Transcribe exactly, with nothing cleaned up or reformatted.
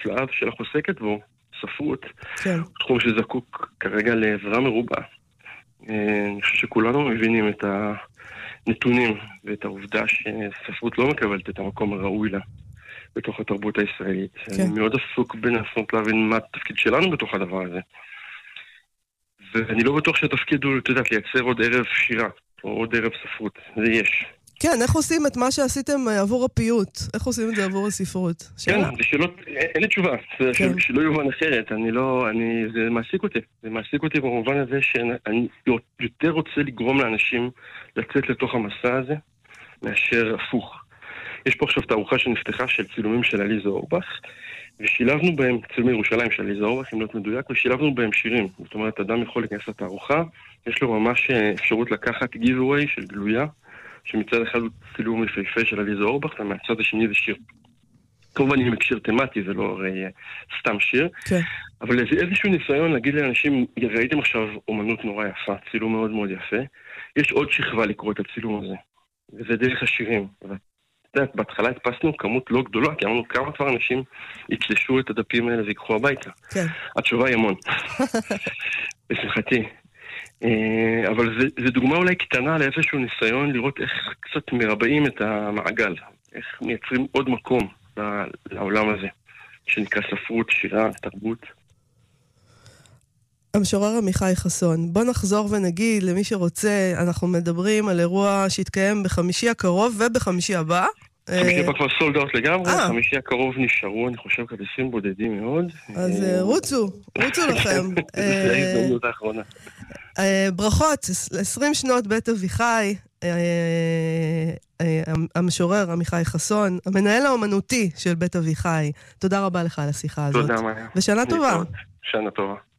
הנפלאה שלך עוסקת בו, ספרות, כן. תחום שזקוק כרגע לעזרה מרובה. אני חושב שכולנו מבינים את הנתונים ואת העובדה שספרות לא מקבלת את המקום הראוי לה בתוך התרבות הישראלית. כן. אני מאוד עסוק בנסות להבין מה התפקיד שלנו בתוך הדבר הזה. ואני לא בטוח שהתפקיד הוא, אתה יודעת, לייצר עוד ערב שירה, או עוד ערב ספרות. זה יש. כן, איך עושים את מה שעשיתם עבור הפיוט? איך עושים את זה עבור הספרות? כן, זה שאלות, אין לי תשובה. זה שלא יובן אחרת. אני לא, אני, זה מעסיק אותי. זה מעסיק אותי במובן הזה שאני יותר רוצה לגרום לאנשים לצאת לתוך המסע הזה, מאשר הפוך. יש פה עכשיו תערוכה שנפתחה של צילומים של עליזה אורבך, ושילבנו בהם, צילומי ירושלים של עליזה אורבך, אם להיות מדויק, ושילבנו בהם שירים. זאת אומרת, אדם יכול להיכנס לתערוכה, יש לו ממש אפשרות לקחת giveaway של גלויה, שמצד אחד הוא צילום יפהפה של עליזה אורבך, ומהצד השני זה שיר. כמובן עם הקשיר תמטי, זה לא הרי סתם שיר, כן. אבל איזשהו ניסיון להגיד לאנשים, ראיתם עכשיו אומנות נורא יפה, צילום מאוד מאוד יפה, יש עוד שכבה לקרוא את הצילום הזה, וזה דרך השירים. יודעת, בהתחלה הדפסנו כמות לא גדולה, כי אמרנו כמה כבר אנשים יתלשו את הדפים האלה ויקחו הביתה. כן. התשובה היא המון. בשמחתי. אבל זו דוגמה אולי קטנה לאיזשהו ניסיון לראות איך קצת מרבעים את המעגל, איך מייצרים עוד מקום לעולם הזה, שנקרא ספרות, שירה, תרבות. המשורר עמיחי חסון, בוא נחזור ונגיד למי שרוצה, אנחנו מדברים על אירוע שהתקיים בחמישי הקרוב ובחמישי הבא. חמישי הבא כבר סולד אאוט לגמרי, חמישי הקרוב נשארו, אני חושב, כרטיסים בודדים מאוד. אז רוצו, רוצו לכם. זה ההזדמנות האחרונה. ברכות, עשרים שנות בית אביחי, המשורר עמיחי חסון, המנהל האומנותי של בית אביחי. תודה רבה לך על השיחה הזאת. תודה, מאיה. ושנה טובה. שנה טובה.